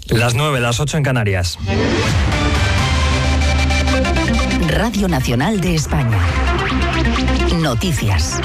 Las 9, las 8 en Canarias. Radio Nacional de España. Noticias.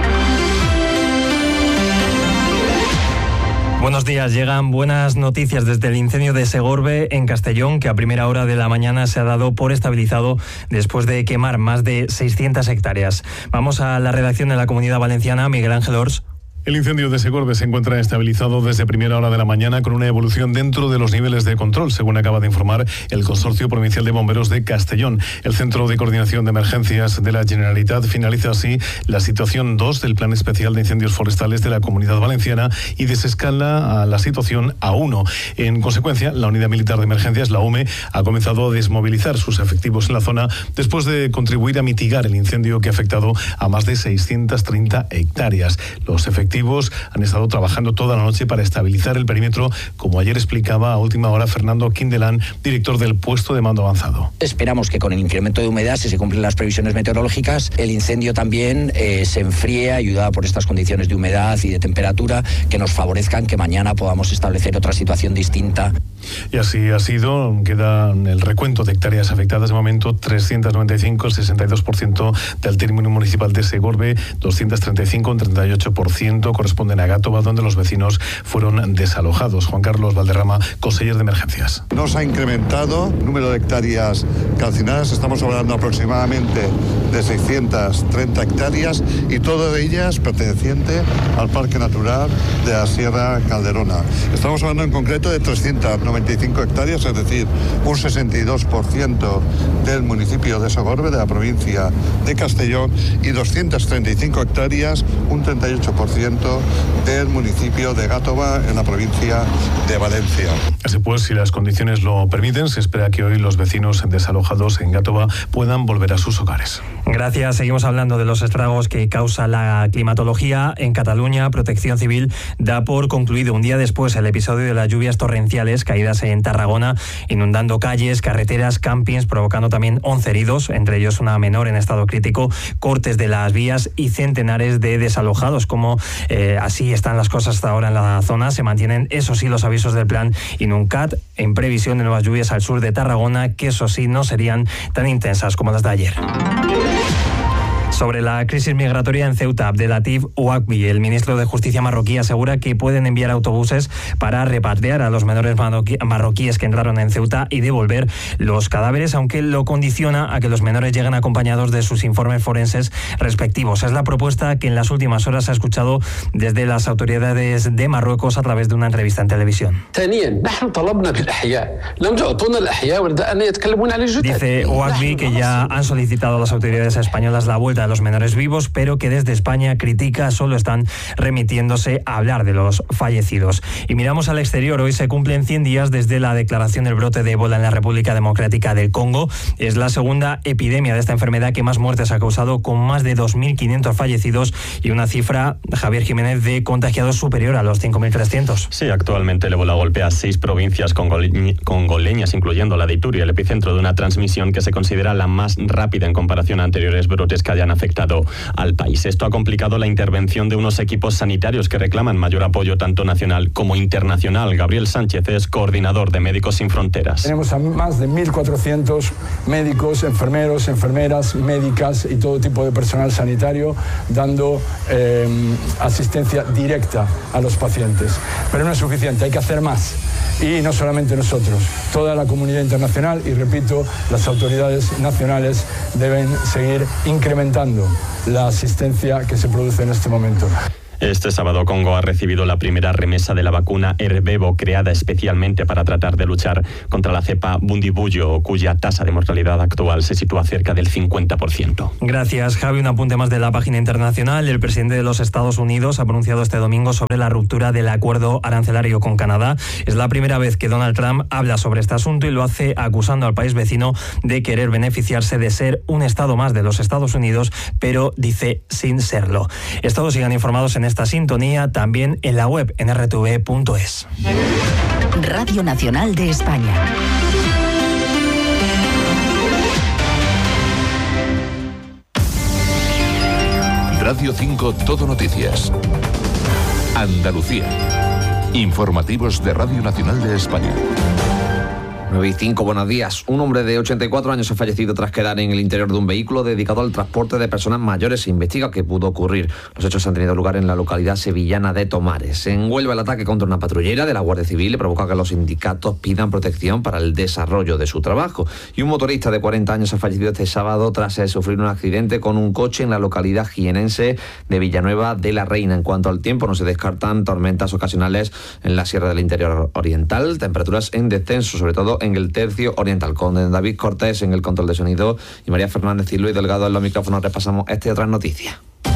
Buenos días, llegan buenas noticias desde el incendio de Segorbe en Castellón, que a primera hora de la mañana se ha dado por estabilizado después de quemar más de 600 hectáreas. Vamos a la redacción de la Comunidad Valenciana, Miguel Ángel Ors. El incendio de Segorbe se encuentra estabilizado desde primera hora de la mañana con una evolución dentro de los niveles de control, según acaba de informar el Consorcio Provincial de Bomberos de Castellón. El Centro de Coordinación de Emergencias de la Generalitat finaliza así la situación 2 del Plan Especial de Incendios Forestales de la Comunidad Valenciana y desescala a la situación a 1. En consecuencia, la Unidad Militar de Emergencias, la UME, ha comenzado a desmovilizar sus efectivos en la zona después de contribuir a mitigar el incendio que ha afectado a más de 630 hectáreas. Los efectivos han estado trabajando toda la noche para estabilizar el perímetro, como ayer explicaba a última hora Fernando Quindelán, director del puesto de mando avanzado. Esperamos que con el incremento de humedad, si se cumplen las previsiones meteorológicas, el incendio también se enfríe, ayudado por estas condiciones de humedad y de temperatura que nos favorezcan que mañana podamos establecer otra situación distinta. Y así ha sido. Queda el recuento de hectáreas afectadas de momento 395, el 62% del término municipal de Segorbe, 235, un 38% corresponden a Gátova, donde los vecinos fueron desalojados. Juan Carlos Valderrama, conseller de Emergencias. No se ha incrementado el número de hectáreas calcinadas, estamos hablando aproximadamente de 630 hectáreas y todas ellas pertenecientes al Parque Natural de la Sierra Calderona. Estamos hablando en concreto de 395 hectáreas, es decir, un 62% del municipio de Segorbe, de la provincia de Castellón, y 235 hectáreas, un 38% del municipio de Gátova, en la provincia de Valencia. Así pues, si las condiciones lo permiten, se espera que hoy los vecinos desalojados en Gátova puedan volver a sus hogares. Gracias. Seguimos hablando de los estragos que causa la climatología. En Cataluña, Protección Civil da por concluido un día después el episodio de las lluvias torrenciales caídas en Tarragona, inundando calles, carreteras, campings, provocando también 11 heridos, entre ellos una menor en estado crítico, cortes de las vías y centenares de desalojados. Como así están las cosas hasta ahora en la zona, se mantienen, eso sí, los avisos del plan Inuncat en previsión de nuevas lluvias al sur de Tarragona, que eso sí no serían tan intensas como las de ayer. Sobre la crisis migratoria en Ceuta, Abdelatif Ouakbi, el ministro de Justicia marroquí, asegura que pueden enviar autobuses para repatriar a los menores marroquíes que entraron en Ceuta y devolver los cadáveres, aunque lo condiciona a que los menores lleguen acompañados de sus informes forenses respectivos. Es la propuesta que en las últimas horas se ha escuchado desde las autoridades de Marruecos a través de una entrevista en televisión. Dice Ouakbi que ya han solicitado a las autoridades españolas la vuelta de los menores vivos, pero que desde España critica solo están remitiéndose a hablar de los fallecidos. Y miramos al exterior. Hoy se cumplen 100 días desde la declaración del brote de ébola en la República Democrática del Congo. Es la segunda epidemia de esta enfermedad que más muertes ha causado, con más de 2.500 fallecidos y una cifra, Javier Jiménez, de contagiados superior a los 5.300. Sí, actualmente el ébola golpea 6 provincias congoleñas, incluyendo la de Ituri, el epicentro de una transmisión que se considera la más rápida en comparación a anteriores brotes que hayan afectado al país. Esto ha complicado la intervención de unos equipos sanitarios que reclaman mayor apoyo tanto nacional como internacional. Gabriel Sánchez es coordinador de Médicos Sin Fronteras. Tenemos a más de 1.400 médicos, enfermeros, enfermeras, médicas y todo tipo de personal sanitario dando asistencia directa a los pacientes. Pero no es suficiente, hay que hacer más. Y no solamente nosotros, toda la comunidad internacional y, repito, las autoridades nacionales deben seguir incrementando la asistencia que se produce en este momento. Este sábado Congo ha recibido la primera remesa de la vacuna Ervebo, creada especialmente para tratar de luchar contra la cepa Bundibugyo, cuya tasa de mortalidad actual se sitúa cerca del 50%. Gracias, Javi. Un apunte más de la página internacional. El presidente de los Estados Unidos ha pronunciado este domingo sobre la ruptura del acuerdo arancelario con Canadá. Es la primera vez que Donald Trump habla sobre este asunto y lo hace acusando al país vecino de querer beneficiarse de ser un estado más de los Estados Unidos, pero dice sin serlo. Todos sigan informados en esta sintonía, también en la web en rtv.es. Radio Nacional de España. Radio 5 Todo Noticias. Andalucía. Informativos de Radio Nacional de España. 9:05, buenos días. Un hombre de 84 años ha fallecido tras quedar en el interior de un vehículo dedicado al transporte de personas mayores. Se investiga qué pudo ocurrir. Los hechos han tenido lugar en la localidad sevillana de Tomares. En Huelva, el ataque contra una patrullera de la Guardia Civil le provoca que los sindicatos pidan protección para el desarrollo de su trabajo. Y un motorista de 40 años ha fallecido este sábado tras sufrir un accidente con un coche en la localidad jienense de Villanueva de la Reina. En cuanto al tiempo, no se descartan tormentas ocasionales en la Sierra del Interior Oriental. Temperaturas en descenso, sobre todo en el tercio oriental. Con David Cortés en el control de sonido y María Fernández y Luis Delgado en los micrófonos, repasamos esta y otras noticias.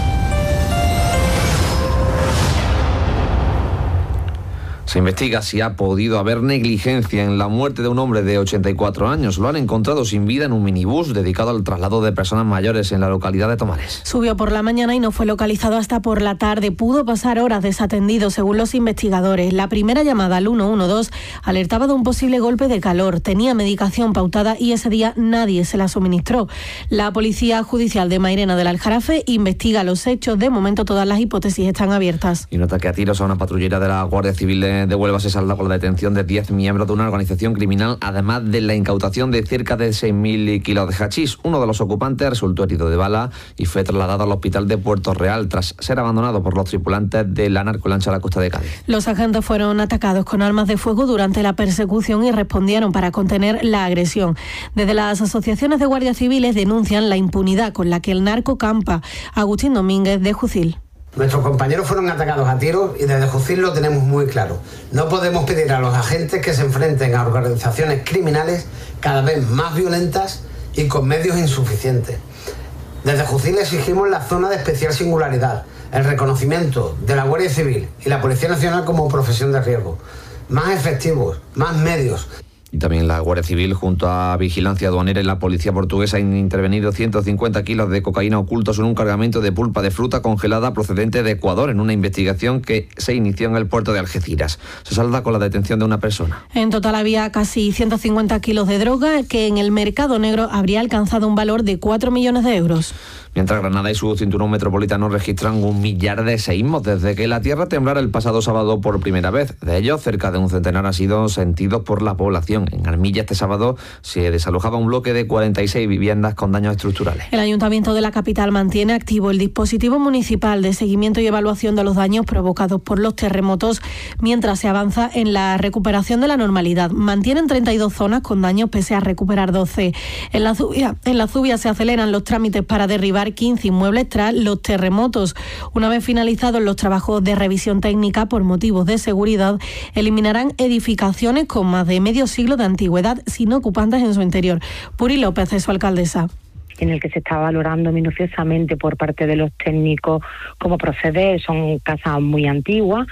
Se investiga si ha podido haber negligencia en la muerte de un hombre de 84 años. Lo han encontrado sin vida en un minibús dedicado al traslado de personas mayores en la localidad de Tomares. Subió por la mañana y no fue localizado hasta por la tarde. Pudo pasar horas desatendido, según los investigadores. La primera llamada al 112 alertaba de un posible golpe de calor. Tenía medicación pautada y ese día nadie se la suministró. La Policía Judicial de Mairena del Aljarafe investiga los hechos. De momento todas las hipótesis están abiertas. Y un ataque a tiros a una patrullera de la Guardia Civil de Huelva se salda con la detención de 10 miembros de una organización criminal, además de la incautación de cerca de 6.000 kilos de hachís. Uno de los ocupantes resultó herido de bala y fue trasladado al hospital de Puerto Real tras ser abandonado por los tripulantes de la narcolancha a la costa de Cádiz. Los agentes fueron atacados con armas de fuego durante la persecución y respondieron para contener la agresión. Desde las asociaciones de guardias civiles denuncian la impunidad con la que el narco campa. Agustín Domínguez, de Jucil. Nuestros compañeros fueron atacados a tiros y desde Jucil lo tenemos muy claro. No podemos pedir a los agentes que se enfrenten a organizaciones criminales cada vez más violentas y con medios insuficientes. Desde Jucil exigimos la zona de especial singularidad, el reconocimiento de la Guardia Civil y la Policía Nacional como profesión de riesgo. Más efectivos, más medios. Y también la Guardia Civil, junto a Vigilancia Aduanera y la Policía Portuguesa, han intervenido 150 kilos de cocaína ocultos en un cargamento de pulpa de fruta congelada procedente de Ecuador, en una investigación que se inició en el puerto de Algeciras. Se salda con la detención de una persona. En total había casi 150 kilos de droga que en el mercado negro habría alcanzado un valor de 4 millones de euros. Mientras Granada y su cinturón metropolitano registran 1 millar de seísmos desde que la tierra temblara el pasado sábado por primera vez. De ellos, cerca de un centenar han sido sentidos por la población. En Armilla este sábado se desalojaba un bloque de 46 viviendas con daños estructurales. El Ayuntamiento de la capital mantiene activo el dispositivo municipal de seguimiento y evaluación de los daños provocados por los terremotos mientras se avanza en la recuperación de la normalidad. Mantienen 32 zonas con daños pese a recuperar 12. En la Zubia se aceleran los trámites para derribar 15 inmuebles tras los terremotos. Una vez finalizados los trabajos de revisión técnica por motivos de seguridad, eliminarán edificaciones con más de medio siglo de antigüedad sin ocupantes en su interior. Puri López es su alcaldesa. En el que se está valorando minuciosamente por parte de los técnicos cómo proceder. Son casas muy antiguas,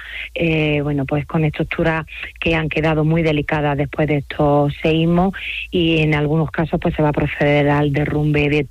pues con estructuras que han quedado muy delicadas después de estos seísmos, y en algunos casos pues se va a proceder al derrumbe de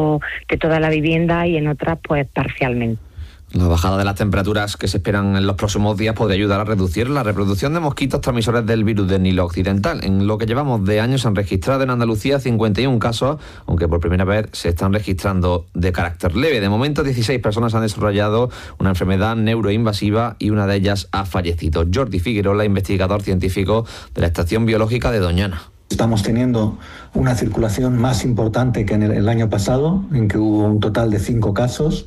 toda la vivienda, y en otras pues parcialmente. La bajada de las temperaturas que se esperan en los próximos días podría ayudar a reducir la reproducción de mosquitos transmisores del virus del Nilo Occidental. En lo que llevamos de años se han registrado en Andalucía 51 casos, aunque por primera vez se están registrando de carácter leve. De momento, 16 personas han desarrollado una enfermedad neuroinvasiva y una de ellas ha fallecido. Jordi Figueroa, investigador científico de la Estación Biológica de Doñana. Estamos teniendo una circulación más importante que en el año pasado, en que hubo un total de 5 casos,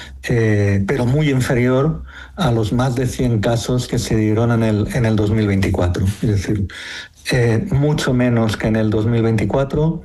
pero muy inferior a los más de 100 casos que se dieron en el 2024. Es decir, mucho menos que en el 2024,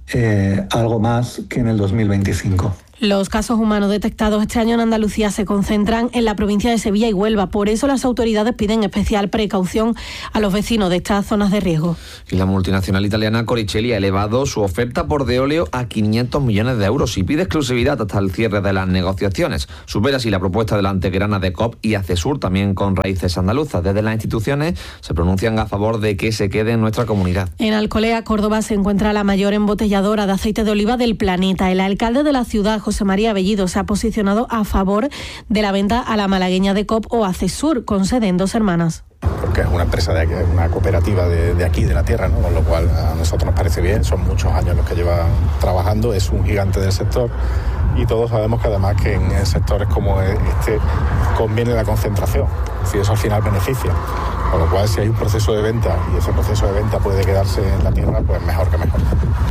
algo más que en el 2025. Los casos humanos detectados este año en Andalucía se concentran en la provincia de Sevilla y Huelva. Por eso las autoridades piden especial precaución a los vecinos de estas zonas de riesgo. Y la multinacional italiana Coricelli ha elevado su oferta por Deoleo a 500 millones de euros y pide exclusividad hasta el cierre de las negociaciones. Supera así la propuesta de la antequerana de COP y Acesur, también con raíces andaluzas. Desde las instituciones se pronuncian a favor de que se quede en nuestra comunidad. En Alcolea, Córdoba, se encuentra la mayor embotelladora de aceite de oliva del planeta. El alcalde de la ciudad, José María Bellido, se ha posicionado a favor de la venta a la malagueña de COP o Acesur, con sede en Dos Hermanas. Porque es una empresa, una cooperativa de aquí, de la tierra, ¿no? Con lo cual a nosotros nos parece bien, son muchos años los que llevan trabajando, es un gigante del sector y todos sabemos que además que en sectores como este conviene la concentración, si eso al final beneficia. Con lo cual, si hay un proceso de venta y ese proceso de venta puede quedarse en la tierra, pues mejor que mejor.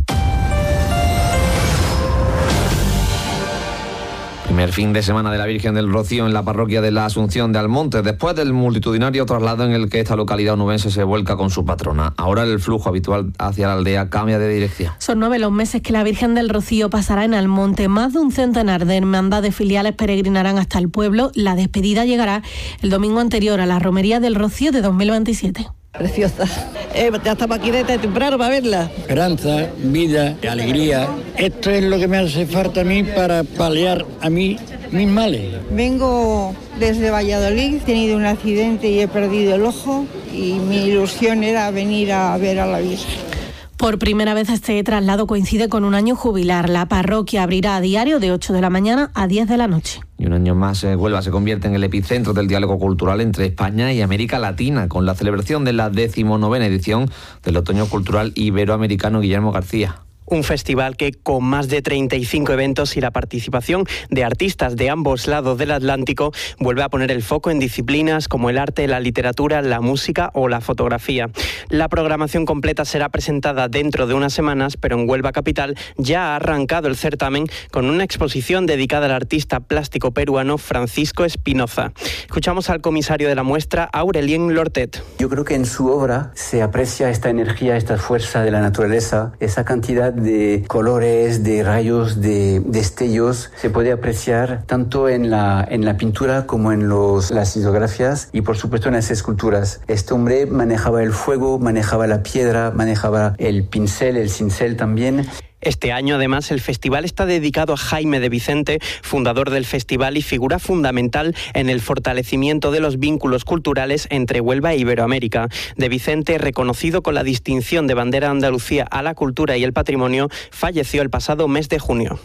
Primer fin de semana de la Virgen del Rocío en la parroquia de la Asunción de Almonte, después del multitudinario traslado en el que esta localidad onubense se vuelca con su patrona. Ahora el flujo habitual hacia la aldea cambia de dirección. Son 9 los meses que la Virgen del Rocío pasará en Almonte. Más de un centenar de hermandades filiales peregrinarán hasta el pueblo. La despedida llegará el domingo anterior a la Romería del Rocío de 2027. Preciosa. Ya estamos aquí desde temprano para verla. Esperanza, vida, alegría. Esto es lo que me hace falta a mí para paliar a mí mis males. Vengo desde Valladolid, he tenido un accidente y he perdido el ojo y mi ilusión era venir a ver a la Virgen. Por primera vez este traslado coincide con un año jubilar. La parroquia abrirá a diario de 8 de la mañana a 10 de la noche. Y un año más Huelva se convierte en el epicentro del diálogo cultural entre España y América Latina, con la celebración de la 19ª edición del Otoño Cultural Iberoamericano Guillermo García. Un festival que, con más de 35 eventos y la participación de artistas de ambos lados del Atlántico, vuelve a poner el foco en disciplinas como el arte, la literatura, la música o la fotografía. La programación completa será presentada dentro de unas semanas, pero en Huelva capital ya ha arrancado el certamen con una exposición dedicada al artista plástico peruano Francisco Espinoza. Escuchamos al comisario de la muestra, Aurelien Lortet. Yo creo que en su obra se aprecia esta energía, esta fuerza de la naturaleza, esa cantidad de colores, de rayos, de destellos, se puede apreciar tanto en la pintura como en las litografías y por supuesto en las esculturas. Este hombre manejaba el fuego, manejaba la piedra, manejaba el pincel, el cincel también. Este año, además, el festival está dedicado a Jaime de Vicente, fundador del festival y figura fundamental en el fortalecimiento de los vínculos culturales entre Huelva e Iberoamérica. De Vicente, reconocido con la distinción de Bandera de Andalucía a la cultura y el patrimonio, falleció el pasado mes de junio.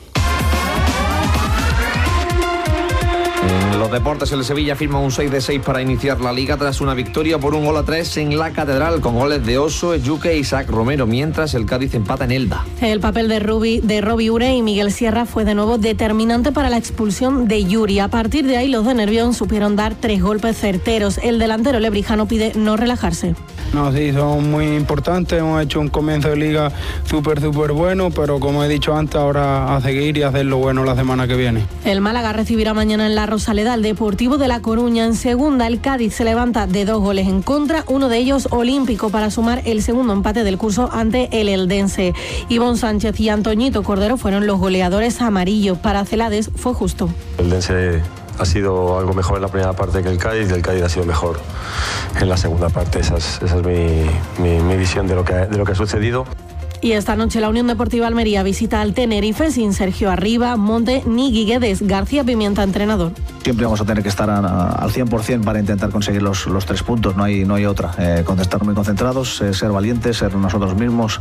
En los deportes, el Sevilla firma un 6-6 para iniciar la Liga tras una victoria por 1-3 en la Catedral, con goles de Oso, Ejuque e Isaac Romero, mientras el Cádiz empata en Elda. El papel de Robbie Ure y Miguel Sierra fue de nuevo determinante para la expulsión de Yuri. A partir de ahí, los de Nervión supieron dar 3 golpes certeros. El delantero lebrijano pide no relajarse. No, sí, son muy importantes. Hemos hecho un comienzo de liga súper bueno, pero como he dicho antes, ahora a seguir y hacer lo bueno la semana que viene. El Málaga recibirá mañana en la Rosaleda al Deportivo de La Coruña. En segunda, el Cádiz se levanta de 2 goles en contra, uno de ellos olímpico, para sumar el segundo empate del curso ante el Eldense. Ivonne Sánchez y Antoñito Cordero fueron los goleadores amarillos. Para Celades fue justo. El Eldense ha sido algo mejor en la primera parte que el Cádiz, y el Cádiz ha sido mejor en la segunda parte. Esa es mi visión de lo que ha sucedido. Y esta noche la Unión Deportiva Almería visita al Tenerife sin Sergio Arriba, Monte ni Guiguedes. García Pimienta, entrenador. Siempre vamos a tener que estar al 100% para intentar conseguir los 3 puntos, no hay otra. Estar muy concentrados, ser valientes, ser nosotros mismos.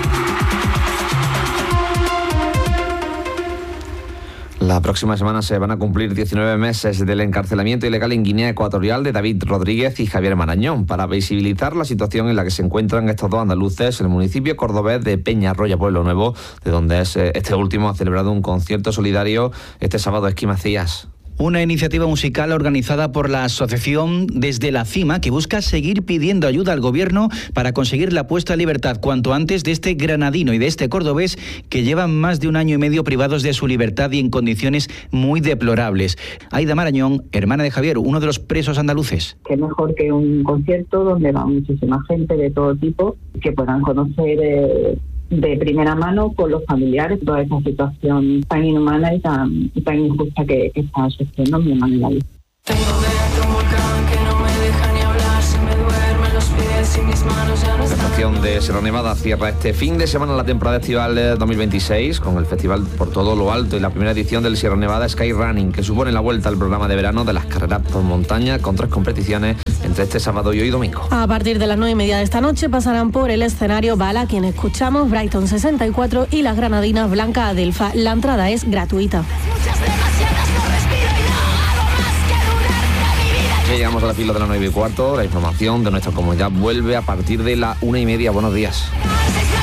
La próxima semana se van a cumplir 19 meses del encarcelamiento ilegal en Guinea Ecuatorial de David Rodríguez y Javier Marañón. Para visibilizar la situación en la que se encuentran estos dos andaluces, el municipio cordobés de Peñarroya, Pueblo Nuevo, de donde es este último, ha celebrado un concierto solidario este sábado. Esquí Macías. Una iniciativa musical organizada por la asociación Desde la Cima, que busca seguir pidiendo ayuda al gobierno para conseguir la puesta en libertad cuanto antes de este granadino y de este cordobés que llevan más de 1 año y medio privados de su libertad y en condiciones muy deplorables. Aida Marañón, hermana de Javier, uno de los presos andaluces. Qué mejor que un concierto donde va muchísima gente de todo tipo que puedan conocer de primera mano con los familiares toda esa situación tan inhumana y tan injusta que está sufriendo mi hermano en la vida. Tengo dentro un volcán que no me deja ni hablar, se me duermen los pies y mis manos ya no están. La estación de Sierra Nevada cierra este fin de semana la temporada estival 2026 con el festival por todo lo alto y la primera edición del Sierra Nevada Sky Running, que supone la vuelta al programa de verano de las carreras por montaña con 3 competiciones entre este sábado y hoy domingo. A partir de las 9:30 de esta noche pasarán por el escenario Bala, quien escuchamos, Brighton 64 y las granadinas Blanca Adelfa. La entrada es gratuita. Ya llegamos a la fila de las 9:15. La información de nuestra comunidad vuelve a partir de la 1:30. Buenos días.